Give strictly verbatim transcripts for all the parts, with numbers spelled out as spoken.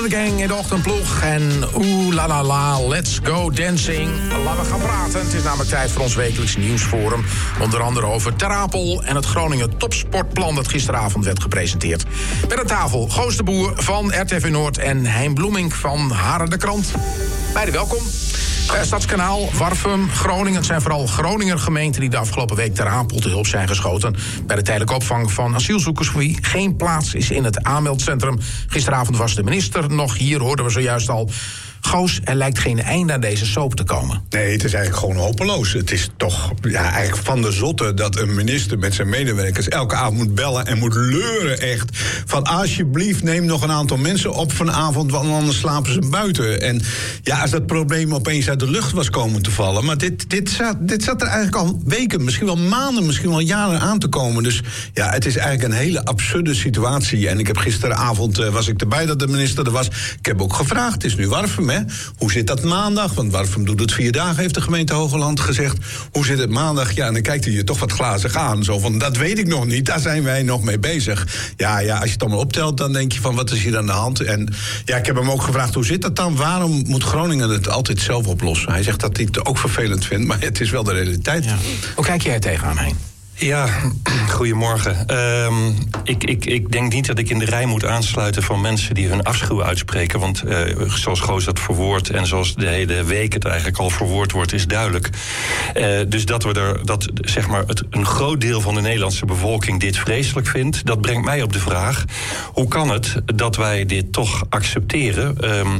de gang in de ochtendploeg. En oeh la la la, let's go dancing. Laten we gaan praten. Het is namelijk tijd voor ons wekelijkse nieuwsforum. Onder andere over Ter Apel en het Groningen topsportplan dat gisteravond werd gepresenteerd. Met aan tafel Goos de Boer van R T V Noord en Hein Bloemink van Haren de Krant. Beide welkom. Uh, Stadskanaal, Warffum, Groningen. Het zijn vooral Groninger gemeenten die de afgelopen week Ter Apel te hulp zijn geschoten bij de tijdelijke opvang van asielzoekers voor wie geen plaats is in het aanmeldcentrum. Gisteravond was de minister nog hier, hoorden we zojuist al. Goos, er lijkt geen einde aan deze soap te komen. Nee, het is eigenlijk gewoon hopeloos. Het is toch ja, eigenlijk van de zotte dat een minister met zijn medewerkers elke avond moet bellen en moet leuren echt. Van alsjeblieft, neem nog een aantal mensen op vanavond, want anders slapen ze buiten. En ja, als dat probleem opeens uit de lucht was komen te vallen. Maar dit, dit, zat, dit zat er eigenlijk al weken, misschien wel maanden, misschien wel jaren aan te komen. Dus ja, het is eigenlijk een hele absurde situatie. En ik heb gisteravond, uh, was ik erbij dat de minister er was. Ik heb ook gevraagd, het is nu Warffum. Hè? Hoe zit dat maandag? Want Warffum doet het vier dagen, heeft de gemeente Hogeland gezegd. Hoe zit het maandag? Ja, en dan kijkt hij je toch wat glazig aan. Zo van, dat weet ik nog niet, daar zijn wij nog mee bezig. Ja, ja, als je het allemaal optelt, dan denk je van, wat is hier aan de hand? En ja, ik heb hem ook gevraagd, hoe zit dat dan? Waarom moet Groningen het altijd zelf oplossen? Hij zegt dat hij het ook vervelend vindt, maar het is wel de realiteit. Ja. Hoe kijk jij er tegenaan, Hein? Ja, goedemorgen. Um, ik, ik, ik denk niet dat ik in de rij moet aansluiten van mensen die hun afschuw uitspreken. Want uh, zoals Goos dat verwoordt en zoals de hele week het eigenlijk al verwoord wordt, is duidelijk. Uh, dus dat we er, dat zeg maar het, een groot deel van de Nederlandse bevolking dit vreselijk vindt, dat brengt mij op de vraag: hoe kan het dat wij dit toch accepteren? Um,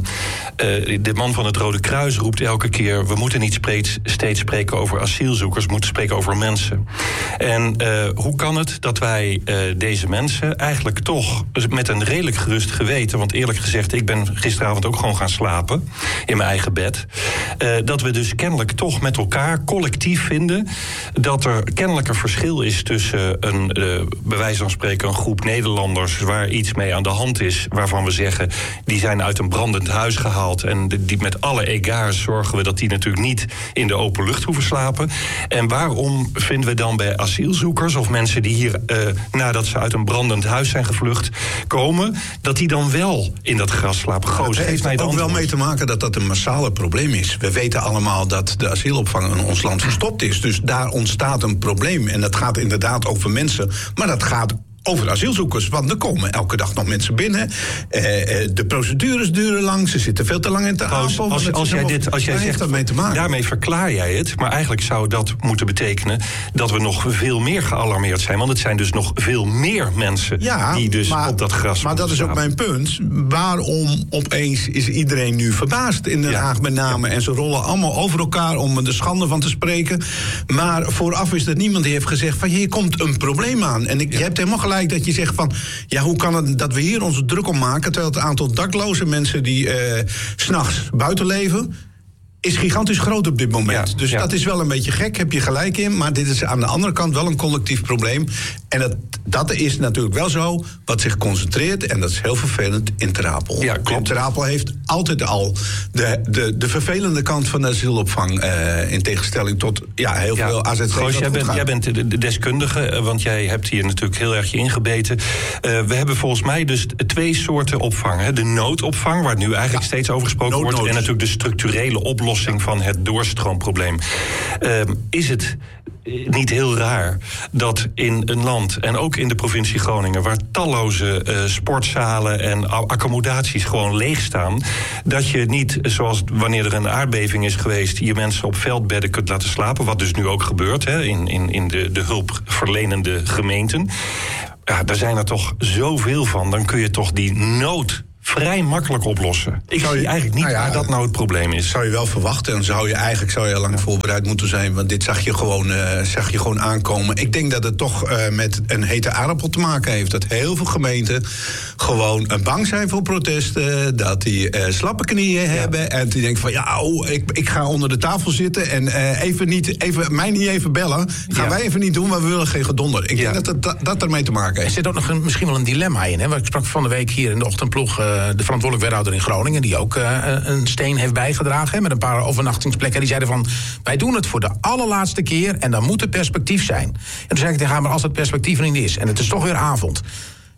uh, de man van het Rode Kruis roept elke keer: we moeten niet spreeds, steeds spreken over asielzoekers, we moeten spreken over mensen. En uh, hoe kan het dat wij uh, deze mensen eigenlijk toch met een redelijk gerust geweten, want eerlijk gezegd, ik ben gisteravond ook gewoon gaan slapen in mijn eigen bed, uh, dat we dus kennelijk toch met elkaar collectief vinden dat er kennelijk een verschil is tussen een, uh, bij wijze van spreken, een groep Nederlanders waar iets mee aan de hand is, waarvan we zeggen, die zijn uit een brandend huis gehaald en die met alle egards zorgen we dat die natuurlijk niet in de open lucht hoeven slapen. En waarom vinden we dan bij asielzoekers of mensen die hier, uh, nadat ze uit een brandend huis zijn gevlucht, komen, dat die dan wel in dat gras slapen? Goos, het heeft mij ook antwoord. wel mee te maken dat dat een massale probleem is. We weten allemaal dat de asielopvang in ons land verstopt is. Dus daar ontstaat een probleem. En dat gaat inderdaad over mensen, maar dat gaat over asielzoekers, want er komen elke dag nog mensen binnen. Eh, de procedures duren lang, ze zitten veel te lang in Ter Apel. Als, als, als jij dit, als jij zegt, dat mee te maken? Daarmee verklaar jij het, maar eigenlijk zou dat moeten betekenen dat we nog veel meer gealarmeerd zijn, want het zijn dus nog veel meer mensen ja, die dus maar, op dat gras Maar dat is ook mijn punt. Waarom opeens is iedereen nu verbaasd in Den Haag met name? Ja. En ze rollen allemaal over elkaar om er de schande van te spreken. Maar vooraf is er niemand die heeft gezegd van hier komt een probleem aan. En ik, ja. je hebt helemaal gelijk dat je zegt van, ja, hoe kan het dat we hier ons druk om maken, terwijl het aantal dakloze mensen die uh, 's nachts buiten leven is gigantisch groot op dit moment. Ja, dus ja. dat is wel een beetje gek, heb je gelijk in. Maar dit is aan de andere kant wel een collectief probleem. En dat, dat is natuurlijk wel zo wat zich concentreert. En dat is heel vervelend in Ter Apel. Ja, klopt. Ter Apel heeft altijd al de, de, de vervelende kant van de asielopvang. Uh, in tegenstelling tot ja, heel ja. veel A Z C's. Goos, jij, bent, jij bent de deskundige, want jij hebt hier natuurlijk heel erg je ingebeten. Uh, we hebben volgens mij dus twee soorten opvang. Hè. De noodopvang, waar nu eigenlijk ja. steeds over gesproken Nood, wordt. Nood. En natuurlijk de structurele oplossing van het doorstroomprobleem. Uh, is het niet heel raar dat in een land, en ook in de provincie Groningen, waar talloze uh, sportzalen en accommodaties gewoon leeg staan, dat je niet, zoals wanneer er een aardbeving is geweest, je mensen op veldbedden kunt laten slapen, wat dus nu ook gebeurt hè, in, in, in de, de hulpverlenende gemeenten. Ja, daar zijn er toch zoveel van. Dan kun je toch die nood vrij makkelijk oplossen. Ik zie eigenlijk niet nou ja, waar dat nou het probleem is. Zou je wel verwachten en zou je eigenlijk zou je lang ja. voorbereid moeten zijn, want dit zag je gewoon, uh, zag je gewoon aankomen. Ik denk dat het toch uh, met een hete aardappel te maken heeft. Dat heel veel gemeenten gewoon uh, bang zijn voor protesten, dat die uh, slappe knieën ja. hebben en die denken van ja, oh, ik, ik ga onder de tafel zitten en uh, even niet, even, mij niet even bellen. Gaan ja. wij even niet doen, maar we willen geen gedonder. Ik ja. denk dat het dat, dat ermee te maken heeft. Er zit ook nog een, misschien wel een dilemma in. Hè? Ik sprak van de week hier in de ochtendploeg Uh, de verantwoordelijk wethouder in Groningen, die ook uh, een steen heeft bijgedragen, hè, met een paar overnachtingsplekken. Die zeiden van, wij doen het voor de allerlaatste keer en dan moet er perspectief zijn. En toen zei ik tegen haar, maar als het perspectief er niet is en het is toch weer avond,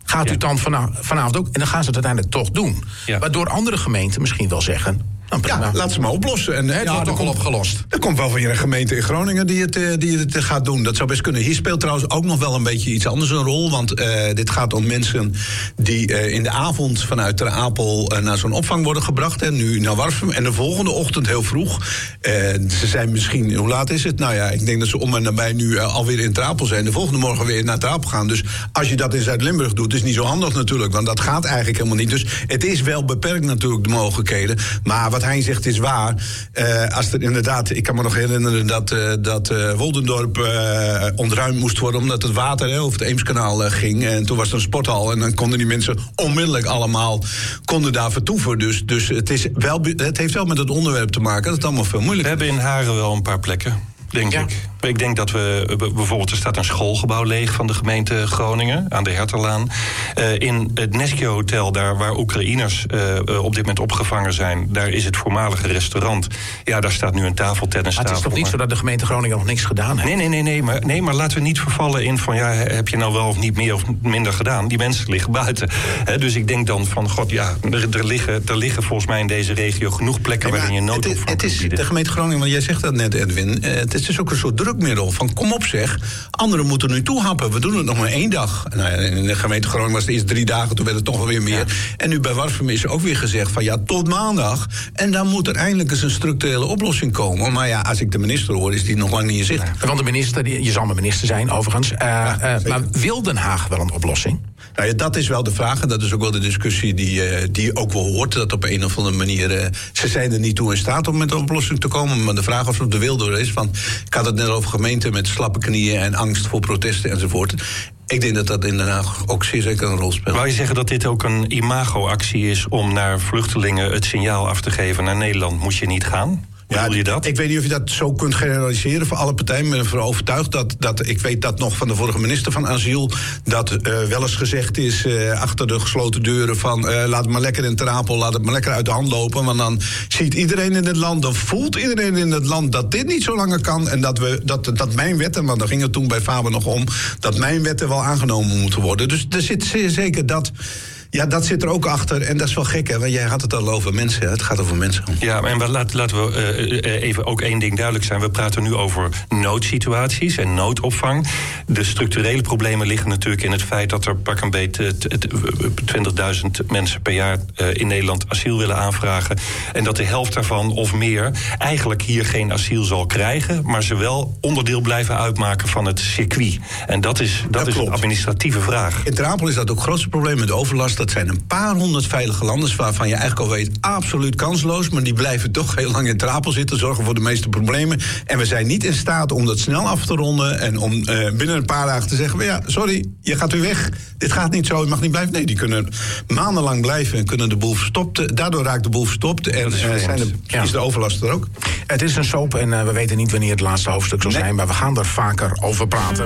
Gaat ja. u dan vanavond, vanavond ook? En dan gaan ze het uiteindelijk toch doen. Ja. Waardoor andere gemeenten misschien wel zeggen... Ja, laat ze maar oplossen. En, het ja, wordt ook al komt, opgelost. Er komt wel van een gemeente in Groningen die het, die het gaat doen. Dat zou best kunnen. Hier speelt trouwens ook nog wel een beetje iets anders een rol. Want uh, dit gaat om mensen die uh, in de avond vanuit Ter Apel uh, naar zo'n opvang worden gebracht. En nu naar Warfum. En de volgende ochtend heel vroeg. Uh, ze zijn misschien, hoe laat is het? Nou ja, ik denk dat ze om en nabij nu uh, alweer in Ter Apel zijn. De volgende morgen weer naar Ter Apel gaan. Dus als je dat in Zuid-Limburg doet, is niet zo handig natuurlijk. Want dat gaat eigenlijk helemaal niet. Dus het is wel beperkt natuurlijk de mogelijkheden. Maar wat hij zegt is waar. Uh, als er inderdaad, ik kan me nog herinneren dat, uh, dat uh, Woldendorp uh, ontruimd moest worden omdat het water hè, over het Eemskanaal uh, ging. En toen was er een sporthal en dan konden die mensen onmiddellijk allemaal konden daar vertoeven. Dus, dus het, is wel, het heeft wel met het onderwerp te maken. Dat is allemaal veel moeilijker. We hebben in Haren wel een paar plekken, denk ja. ik. Ik denk dat we, bijvoorbeeld, er staat een schoolgebouw leeg van de gemeente Groningen aan de Herterlaan. Uh, in het Neskio Hotel, daar waar Oekraïners uh, op dit moment opgevangen zijn, daar is het voormalige restaurant. Ja, daar staat nu een tafel, tennistafel. Maar het is toch niet maar... zo dat de gemeente Groningen nog niks gedaan heeft? Nee, nee, nee, nee, maar, nee, maar laten we niet vervallen in van, ja, heb je nou wel of niet meer of minder gedaan? Die mensen liggen buiten. He, dus ik denk dan van, god, ja, er, er, liggen, er liggen volgens mij in deze regio genoeg plekken nee, waarin je noodopvang kunt bieden. Het is de gemeente Groningen, want jij zegt dat net, Edwin, uh, het is dus ook een soort druk middel van kom op zeg, anderen moeten nu toehappen. We doen het nog maar één dag. Nou, in de gemeente Groningen was het eerst drie dagen, toen werd het toch wel weer meer. Ja. En nu bij Warfum is er ook weer gezegd van ja, tot maandag. En dan moet er eindelijk eens een structurele oplossing komen. Maar ja, als ik de minister hoor, is die nog lang niet in zicht. Want de minister, je zal maar minister zijn overigens. Uh, ja, uh, maar wil Den Haag wel een oplossing? Nou ja, dat is wel de vraag en dat is ook wel de discussie die, uh, die je ook wel hoort. Dat op een of andere manier, uh, ze zijn er niet toe in staat om met een oplossing te komen. Maar de vraag of het de wil door is, want ik had het net over gemeenten met slappe knieën en angst voor protesten enzovoort. Ik denk dat dat in Den Haag ook zeer zeker een rol speelt. Wou je zeggen dat dit ook een imago-actie is om naar vluchtelingen het signaal af te geven, naar Nederland moet je niet gaan? Ja, je dat? Ik weet niet of je dat zo kunt generaliseren voor alle partijen. Ik ben ervan overtuigd dat, dat... Ik weet dat nog van de vorige minister van Asiel... dat uh, wel eens gezegd is uh, achter de gesloten deuren van... Uh, laat het maar lekker in Ter Apel, laat het maar lekker uit de hand lopen. Want dan ziet iedereen in het land, dan voelt iedereen in het land... dat dit niet zo langer kan en dat, we, dat, dat mijn wetten... want daar ging het toen bij Faber nog om... dat mijn wetten wel aangenomen moeten worden. Dus er zit zeer zeker dat... Ja, dat zit er ook achter. En dat is wel gek, hè? Want jij had het al over mensen. Hè? Het gaat over mensen. Ja, en laten, laten we uh, even ook één ding duidelijk zijn. We praten nu over noodsituaties en noodopvang. De structurele problemen liggen natuurlijk in het feit... dat er pak een beetje twintigduizend mensen per jaar uh, in Nederland asiel willen aanvragen. En dat de helft daarvan of meer eigenlijk hier geen asiel zal krijgen... maar ze wel onderdeel blijven uitmaken van het circuit. En dat is, dat is een administratieve vraag. In Ter Apel is dat ook het grootste probleem met overlast. Dat zijn een paar honderd veilige landers waarvan je eigenlijk al weet absoluut kansloos, maar die blijven toch heel lang in Ter Apel zitten, zorgen voor de meeste problemen. En we zijn niet in staat om dat snel af te ronden en om uh, binnen een paar dagen te zeggen, maar ja, sorry, je gaat weer weg. Dit gaat niet zo, je mag niet blijven. Nee, die kunnen maandenlang blijven en kunnen de boel verstopt. Daardoor raakt de boel verstopt en uh, zijn de, ja. is de overlast er ook. Het is een soap en uh, we weten niet wanneer het laatste hoofdstuk zal nee. zijn, maar we gaan er vaker over praten.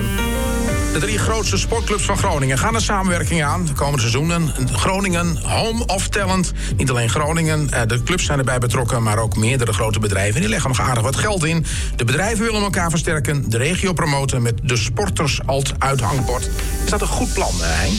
De drie grootste sportclubs van Groningen gaan een samenwerking aan de komende seizoenen. Groningen, Home of Talent. Niet alleen Groningen, de clubs zijn erbij betrokken, maar ook meerdere grote bedrijven. Die leggen nog aardig wat geld in. De bedrijven willen elkaar versterken, de regio promoten met de sporters als uithangbord. Is dat een goed plan, Hein?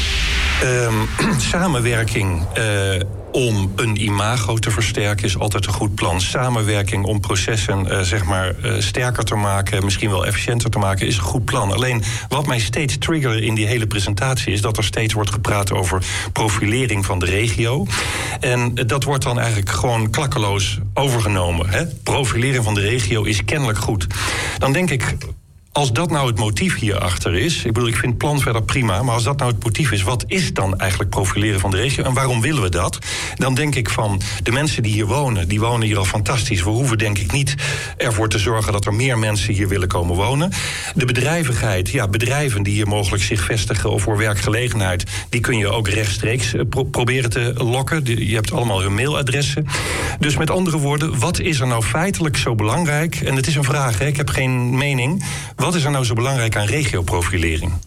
Um, samenwerking... Uh... om een imago te versterken is altijd een goed plan. Samenwerking om processen uh, zeg maar uh, sterker te maken, misschien wel efficiënter te maken, is een goed plan. Alleen wat mij steeds triggerde in die hele presentatie is dat er steeds wordt gepraat over profilering van de regio. En uh, dat wordt dan eigenlijk gewoon klakkeloos overgenomen. Hè? Profilering van de regio is kennelijk goed. Dan denk ik, als dat nou het motief hierachter is... ik bedoel, ik vind het plan verder prima... maar als dat nou het motief is, wat is dan eigenlijk profileren van de regio... en waarom willen we dat? Dan denk ik van, de mensen die hier wonen... die wonen hier al fantastisch. We hoeven denk ik niet ervoor te zorgen... dat er meer mensen hier willen komen wonen. De bedrijvigheid, ja, bedrijven die hier mogelijk zich vestigen... of voor werkgelegenheid, die kun je ook rechtstreeks pro- proberen te lokken. Je hebt allemaal hun mailadressen. Dus met andere woorden, wat is er nou feitelijk zo belangrijk? En het is een vraag, hè? Ik heb geen mening... Wat is er nou zo belangrijk aan regioprofilering?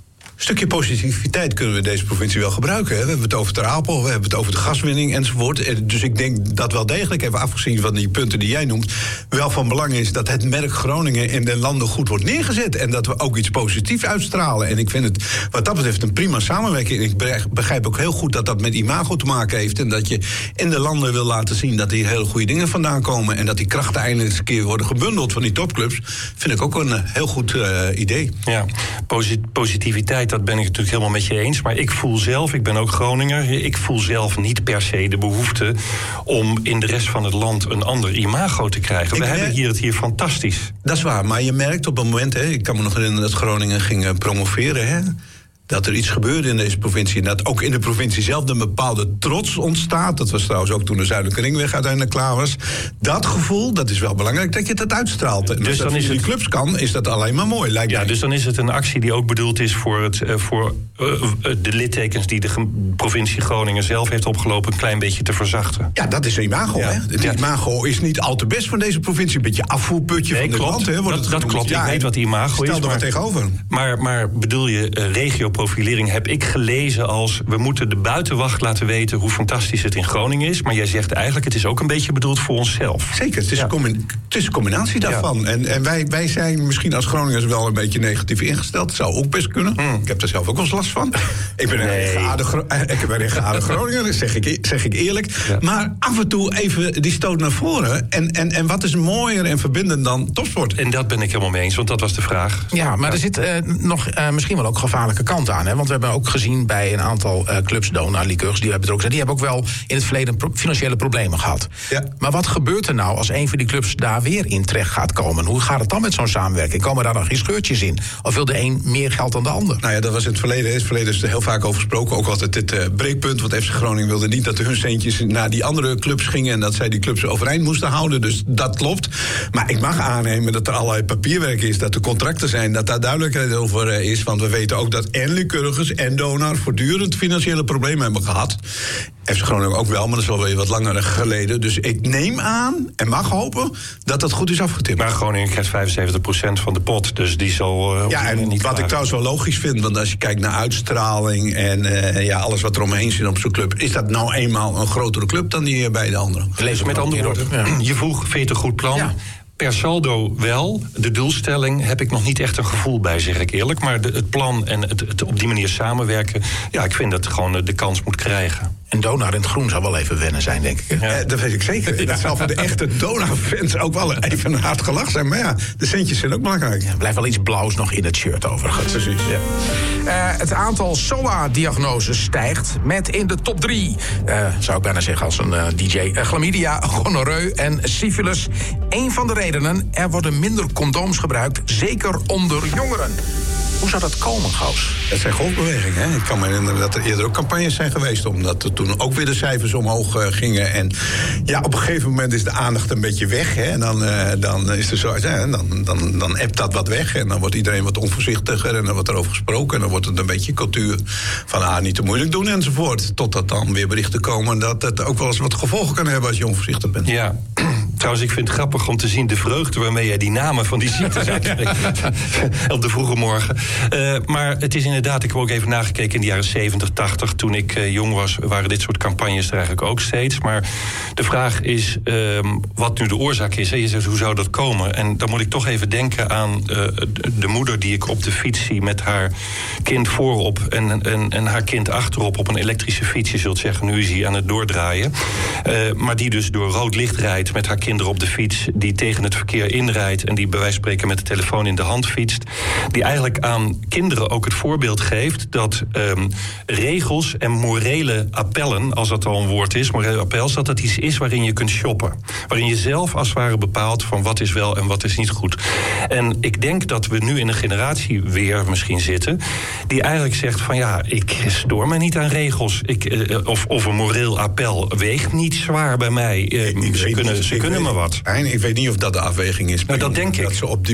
stukje positiviteit kunnen we deze provincie wel gebruiken. Hè. We hebben het over Ter Apel, we hebben het over de gaswinning enzovoort. Dus ik denk dat wel degelijk, even afgezien van die punten die jij noemt, wel van belang is dat het merk Groningen in de landen goed wordt neergezet. En dat we ook iets positiefs uitstralen. En ik vind het wat dat betreft een prima samenwerking. Ik begrijp ook heel goed dat dat met imago te maken heeft. En dat je in de landen wil laten zien dat hier hele goede dingen vandaan komen. En dat die krachten eindelijk eens een keer worden gebundeld van die topclubs. Vind ik ook een heel goed uh, idee. Ja, posit- positiviteit, dat ben ik natuurlijk helemaal met je eens. Maar ik voel zelf, ik ben ook Groninger, ik voel zelf niet per se de behoefte om in de rest van het land een ander imago te krijgen. We ik hebben merk, hier het hier fantastisch. Dat is waar, maar je merkt op een moment, hè, ik kan me nog herinneren dat Groningen ging uh, promoveren, hè, dat er iets gebeurde in deze provincie. En dat ook in de provincie zelf een bepaalde trots ontstaat. Dat was trouwens ook toen de Zuidelijke Ringweg uiteindelijk klaar was. Dat gevoel, dat is wel belangrijk dat je dat uitstraalt. En dus als dat dan is die het... clubs kan, is dat alleen maar mooi, lijkt ja, mij. Dus dan is het een actie die ook bedoeld is voor, het, uh, voor uh, de littekens die de ge- provincie Groningen zelf heeft opgelopen een klein beetje te verzachten. Ja, dat is imago, ja. hè? Het ja. imago is niet al te best van deze provincie. Een beetje afvoerputje nee, van klopt. het land. Hè, wordt dat het dat klopt, ja, ik weet wat imago stel is. Stel er maar tegenover. Maar, maar bedoel je uh, regioprofilering heb ik gelezen als we moeten de buitenwacht laten weten hoe fantastisch het in Groningen is. Maar jij zegt eigenlijk het is ook een beetje bedoeld voor onszelf. Zeker, het is, ja. een, combin- het is een combinatie daarvan. Ja. En, en wij, wij zijn misschien als Groningers wel een beetje negatief ingesteld. Dat zou ook best kunnen. Mm. Ik heb er zelf ook wel eens last van. Ik ben nee. een geaarde, Gro- ik ben een geaarde Groninger, dat zeg ik, zeg ik eerlijk. Ja. Maar af en toe even die stoot naar voren. En, en, en wat is mooier en verbindend dan topsport? En dat ben ik helemaal mee eens, want dat was de vraag. Ja, maar ja. er zit uh, nog uh, misschien wel ook gevaarlijke kant aan. Hè? Want we hebben ook gezien bij een aantal uh, clubs, Dona, Liqueurs, die hebben er ook gezegd, die hebben ook wel in het verleden pro- financiële problemen gehad. Ja. Maar wat gebeurt er nou als een van die clubs daar weer in terecht gaat komen? Hoe gaat het dan met zo'n samenwerking? Komen daar dan geen scheurtjes in? Of wil de een meer geld dan de ander? Nou ja, dat was in het verleden. In het verleden is er heel vaak over gesproken. Ook altijd dit uh, breekpunt. Want F C Groningen wilde niet dat hun centjes naar die andere clubs gingen en dat zij die clubs overeind moesten houden. Dus dat klopt. Maar ik mag aannemen dat er allerlei papierwerk is, dat er contracten zijn, dat daar duidelijkheid over uh, is. Want we weten ook dat en Lycurgus en Donar voortdurend financiële problemen hebben gehad. F C Groningen ook wel, maar dat is wel weer wat langer geleden. Dus ik neem aan en mag hopen dat dat goed is afgetipt. Maar Groningen krijgt vijfenzeventig procent van de pot, dus die zal uh, ja, en niet wat klaar. Ik trouwens wel logisch vind, want als je kijkt naar uitstraling en uh, ja, alles wat er omheen zit op zo'n club, is dat nou eenmaal een grotere club dan die bij de andere. Lees met andere woorden, ja. Je vroeg, vind je het een goed plan? Ja. Per saldo wel. De doelstelling heb ik nog niet echt een gevoel bij, zeg ik eerlijk. Maar de, het plan en het, het op die manier samenwerken, ja, ik vind dat het gewoon de kans moet krijgen. En Donar in het groen zal wel even wennen zijn, denk ik. Ja. Eh, dat weet ik zeker. Ja. Dat zal voor de echte Donar-fans ook wel even een hard gelach zijn. Maar ja, de centjes zijn ook belangrijk. Ja, er blijft wel iets blauws nog in het shirt overigens. Precies. Ja. Uh, het aantal S O A-diagnoses stijgt met in de top drie. Uh, zou ik bijna zeggen als een uh, D J. Uh, chlamydia, gonoreu en syphilis. Eén van de redenen, er worden minder condooms gebruikt, zeker onder jongeren. Hoe zou dat komen, Gous? Het zijn golfbewegingen. Hè? Ik kan me herinneren dat er eerder ook campagnes zijn geweest, omdat er toen ook weer de cijfers omhoog uh, gingen. En ja, op een gegeven moment is de aandacht een beetje weg. Hè? En dan, uh, dan is er zo, ja, dan, dan, dan ebt dat wat weg. En dan wordt iedereen wat onvoorzichtiger en dan wordt er over gesproken. En dan wordt het een beetje cultuur van ah, niet te moeilijk doen enzovoort. Totdat dan weer berichten komen dat het ook wel eens wat gevolgen kan hebben als je onvoorzichtig bent. Ja. Trouwens, ik vind het grappig om te zien de vreugde waarmee jij die namen van die ziektes uitspreekt op de vroege morgen. Uh, maar het is inderdaad, ik heb ook even nagekeken in de jaren zeventig, tachtig. Toen ik uh, jong was, waren dit soort campagnes er eigenlijk ook steeds. Maar de vraag is um, wat nu de oorzaak is. Hè? Je zegt, hoe zou dat komen? En dan moet ik toch even denken aan uh, de moeder die ik op de fiets zie met haar kind voorop en, en, en haar kind achterop op een elektrische fiets. Je zult zeggen, nu is hij aan het doordraaien. Uh, maar die dus door rood licht rijdt met haar kinderen op de fiets, die tegen het verkeer inrijdt en die bij wijze van spreken met de telefoon in de hand fietst. Die eigenlijk aan kinderen ook het voorbeeld geeft dat um, regels en morele appellen, als dat al een woord is, morele appels, dat dat iets is waarin je kunt shoppen. Waarin je zelf als het ware bepaalt van wat is wel en wat is niet goed. En ik denk dat we nu in een generatie weer misschien zitten die eigenlijk zegt van ja, ik stoor me niet aan regels. Ik, uh, of, of een moreel appel weegt niet zwaar bij mij. Uh, ik ze kunnen, niet, ze kunnen weet, maar wat. Ik weet niet of dat de afweging is. Nou, dat denk ik. Dat ze op die